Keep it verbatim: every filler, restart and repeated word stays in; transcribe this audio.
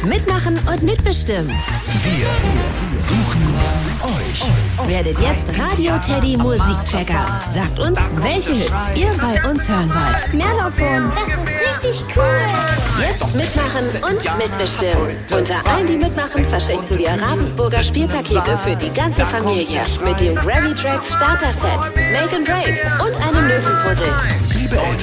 Mitmachen und mitbestimmen. Wir suchen euch. Werdet jetzt Radio Teddy Musikchecker. Sagt uns, welche Hits ihr bei uns hören wollt. Mehr davon. Das ist richtig cool. Jetzt mitmachen und mitbestimmen. Unter allen, die mitmachen, verschenken wir Ravensburger Spielpakete für die ganze Familie. Mit dem Gravy Tracks Starter Set, Make and Break und einem Löwenpuzzle. Liebe Eltern.